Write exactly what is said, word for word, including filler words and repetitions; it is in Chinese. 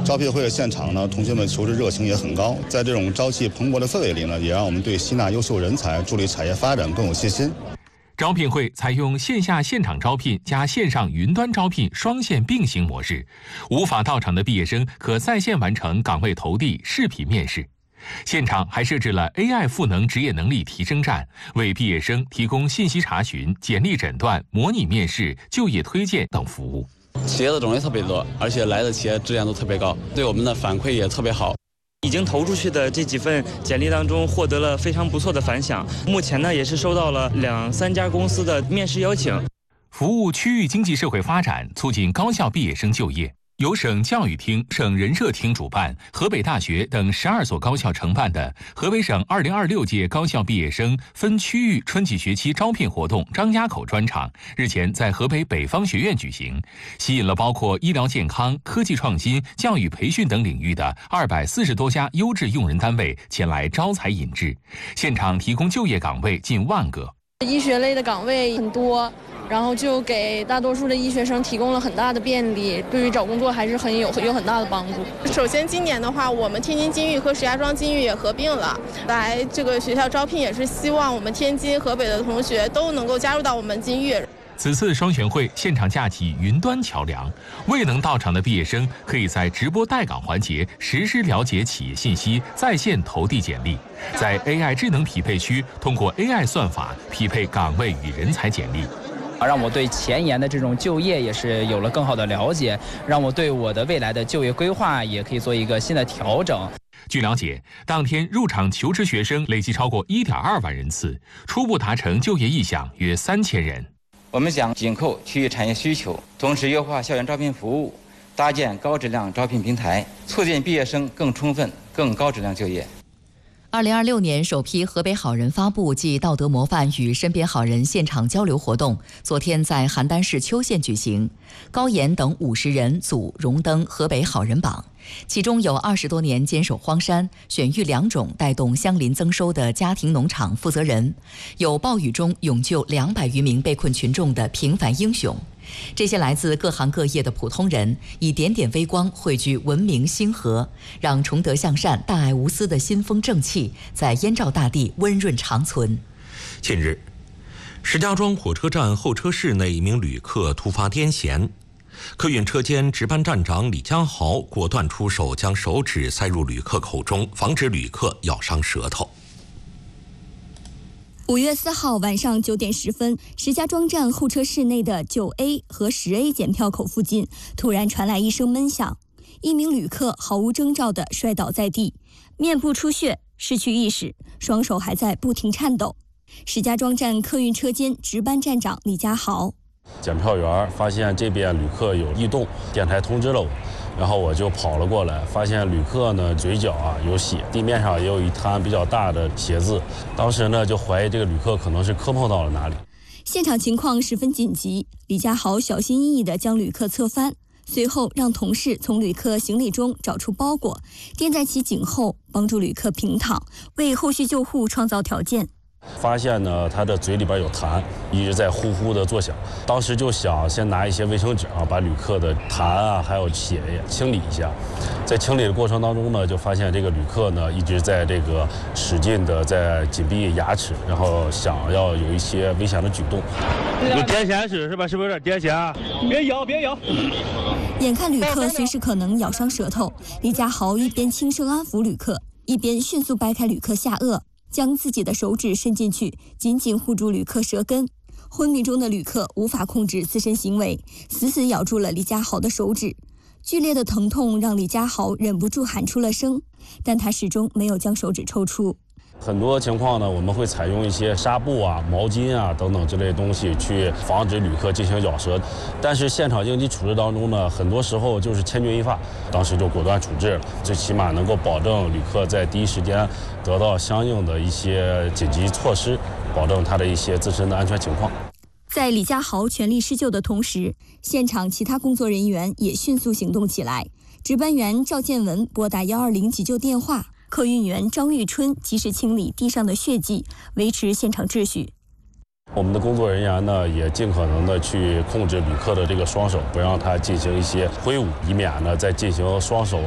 招聘会的现场呢，同学们求职热情也很高，在这种朝气蓬勃的氛围里呢，也让我们对吸纳优秀人才、助力产业发展更有信心。 招聘会采用线下现场招聘加线上云端招聘双线并行模式，无法到场的毕业生可在线完成岗位投递、视频面试。现场还设置了 A I 赋能职业能力提升站，为毕业生提供信息查询、简历诊断、模拟面试、就业推荐等服务。 企业的种类特别多，而且来的企业质量都特别高，对我们的反馈也特别好。 已经投出去的这几份简历当中，获得了非常不错的反响。目前呢，也是收到了两三家公司的面试邀请。 服务区域经济社会发展，促进高校毕业生就业。由省教育厅、省人社厅主办，河北大学等十二所高校承办的河北省二零二六届高校毕业生分区域春季学期招聘活动张家口专场日前在河北北方学院举行，吸引了包括医疗健康、科技创新、教育培训等领域的二百四十多家优质用人单位前来招才引智，现场提供就业岗位近万个。 医学类的岗位很多，然后就给大多数的医学生提供了很大的便利，对于找工作还是很有有很大的帮助。 首先，今年的话，我们天津金域和石家庄金域也合并了，来这个学校招聘也是希望我们天津、河北的同学都能够加入到我们金域。 此次双选会现场架起云端桥梁，未能到场的毕业生可以在直播待岗环节实时了解企业信息，在线投递简历，在 A I 智能匹配区通过 A I 算法匹配岗位与人才简历。 让我对前沿的这种就业也是有了更好的了解，让我对我的未来的就业规划也可以做一个新的调整。 据了解，当天入场求职学生累计超过 一点二万人次，初步达成就业意向约三千人。 我们将紧扣区域产业需求，同时优化校园招聘服务，搭建高质量招聘平台，促进毕业生更充分、更高质量就业。 二零二六年首批河北好人发布暨道德模范与身边好人现场交流活动，昨天在邯郸市邱县举行。高岩等五十人组荣登河北好人榜，其中有二十多年坚守荒山、选育良种、带动乡邻增收的家庭农场负责人，有暴雨中勇救两百余名被困群众的平凡英雄。这些来自各行各业的普通人，以点点微光汇聚文明星河，让崇德向善、大爱无私的新风正气在燕赵大地温润长存。 近日，石家庄火车站候车室内一名旅客突发癫痫，客运车间值班站长李江豪果断出手，将手指塞入旅客口中，防止旅客咬伤舌头。 五月四号晚上九点十分，石家庄站候车室内的九 A 和十 A 检票口附近突然传来一声闷响，一名旅客毫无征兆地摔倒在地，面部出血，失去意识，双手还在不停颤抖。石家庄站客运车间值班站长李家豪， 检票员发现这边旅客有异动，电台通知了我，然后我就跑了过来，发现旅客呢嘴角啊有血，地面上也有一滩比较大的血渍，当时呢就怀疑这个旅客可能是磕碰到了哪里。 现场情况十分紧急，李家豪小心翼翼地将旅客侧翻，随后让同事从旅客行李中找出包裹，垫在其颈后，帮助旅客平躺，为后续救护创造条件。 发现呢，他的嘴里边有痰，一直在呼呼的作响。当时就想先拿一些卫生纸啊，把旅客的痰啊还有血也清理一下。在清理的过程当中呢，就发现这个旅客呢一直在这个使劲的在紧闭牙齿，然后想要有一些危险的举动。 有癫痫是是吧？是不是有点癫痫？别咬，别咬。 眼看旅客随时可能咬伤舌头，李家豪一边轻声安抚旅客，一边迅速掰开旅客下颚，将自己的手指伸进去，紧紧护住旅客舌根。昏迷中的旅客无法控制自身行为，死死咬住了李家豪的手指。剧烈的疼痛让李家豪忍不住喊出了声，但他始终没有将手指抽出。 很多情况呢，我们会采用一些纱布啊、毛巾啊等等之类东西去防止旅客进行咬舌，但是现场应急处置当中呢，很多时候就是千钧一发，当时就果断处置了，最起码能够保证旅客在第一时间得到相应的一些紧急措施，保证他的一些自身的安全情况。 在李家豪全力施救的同时，现场其他工作人员也迅速行动起来。值班员赵建文拨打一二零急救电话，客运员张玉春及时清理地上的血迹，维持现场秩序。 我们的工作人员呢，也尽可能的去控制旅客的这个双手，不让他进行一些挥舞，以免呢再进行双手